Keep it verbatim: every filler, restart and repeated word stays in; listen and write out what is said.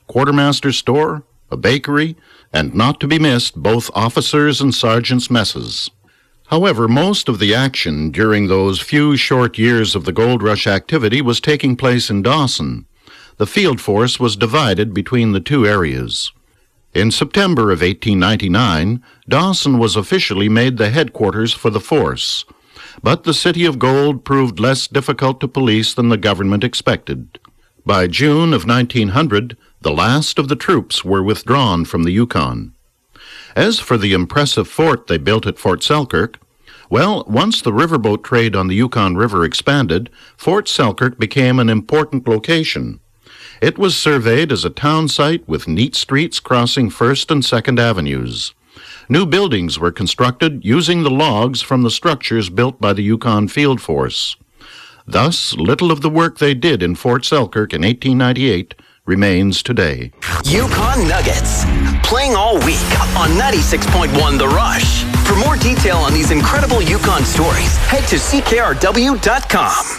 quartermaster's store, a bakery, and not to be missed, both officers' and sergeants' messes. However, most of the action during those few short years of the gold rush activity was taking place in Dawson. The field force was divided between the two areas. In September of eighteen ninety-nine, Dawson was officially made the headquarters for the force, but the city of gold proved less difficult to police than the government expected. By June of nineteen hundred, the last of the troops were withdrawn from the Yukon. As for the impressive fort they built at Fort Selkirk, well, once the riverboat trade on the Yukon River expanded, Fort Selkirk became an important location. It was surveyed as a town site with neat streets crossing First and Second Avenues. New buildings were constructed using the logs from the structures built by the Yukon Field Force. Thus, little of the work they did in Fort Selkirk in eighteen ninety-eight remains today. Yukon Nuggets, playing all week on ninety-six point one The Rush. For more detail on these incredible Yukon stories, head to C K R W dot com.